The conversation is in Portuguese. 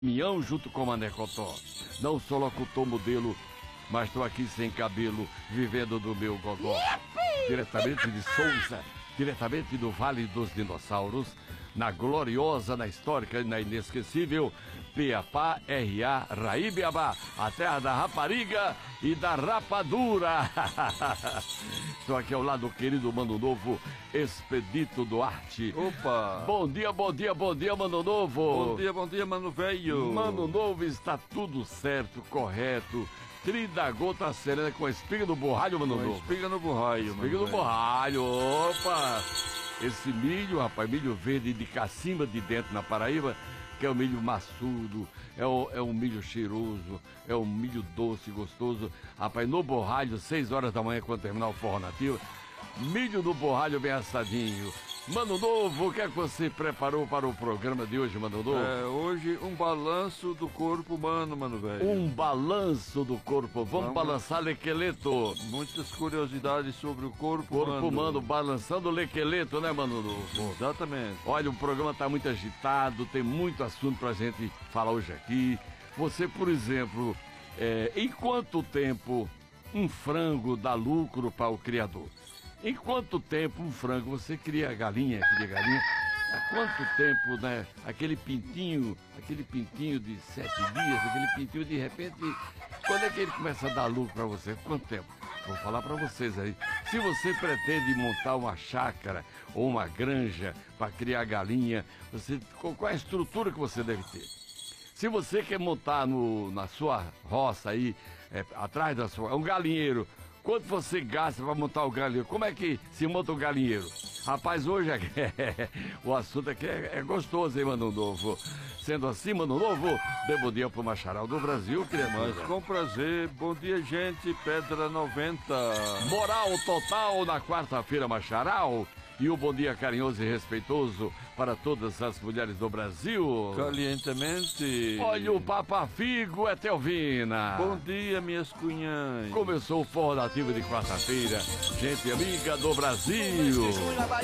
Caminhão junto com Mané Cotó. Não sou locutor modelo, mas estou aqui sem cabelo, vivendo do meu gogó. Diretamente de Souza, diretamente do Vale dos Dinossauros, na gloriosa, na histórica e na inesquecível Piapá, R.A. Raíbiabá, a terra da rapariga e da rapadura. Estou aqui ao lado do querido Mano Novo, Expedito Duarte. Opa! Bom dia, bom dia, bom dia, Mano Novo. Bom dia, Mano Velho. Mano Novo, está tudo certo, correto. Trida gota serena com a espiga do borralho, Mano Novo. Espiga no borralho, Espiga no borralho, opa! Esse milho, rapaz, milho verde de cacimba de dentro na Paraíba, que é o milho maçudo, é um milho cheiroso, é um milho doce, gostoso. Rapaz, no borralho, 6 horas da manhã, quando terminar o forró nativo, milho no borralho bem assadinho. Mano Novo, o que é que você preparou para o programa de hoje, Mano Novo? Hoje um balanço do corpo humano, Mano Velho. Um balanço do corpo. Vamos balançar lequeleto. Muitas curiosidades sobre o corpo humano, balançando lequeleto, né, Mano Novo? Exatamente. Olha, o programa está muito agitado, tem muito assunto pra gente falar hoje aqui. Você, por exemplo, em quanto tempo um frango dá lucro para o criador? Em quanto tempo um frango, você cria galinha? Há quanto tempo, né? Aquele pintinho de 7 dias, aquele pintinho de repente, quando é que ele começa a dar lucro para você? Quanto tempo? Vou falar para vocês aí. Se você pretende montar uma chácara ou uma granja para criar galinha, qual é a estrutura que você deve ter? Se você quer montar na sua roça aí, atrás da sua, um galinheiro, quanto você gasta para montar o galinheiro? Como é que se monta o galinheiro? Rapaz, hoje o assunto aqui é gostoso, hein, Mano Novo? Sendo assim, Mano Novo, dê bom dia pro Macharal do Brasil, criatura. Mas com prazer, bom dia, gente, Pedra 90. Moral total na quarta-feira, Macharal. E o bom dia carinhoso e respeitoso para todas as mulheres do Brasil. Calientemente. Olha o Papa Figo, Etelvina. Bom dia, minhas cunhãs. Começou o Forró Nativo de quarta-feira. Gente amiga do Brasil.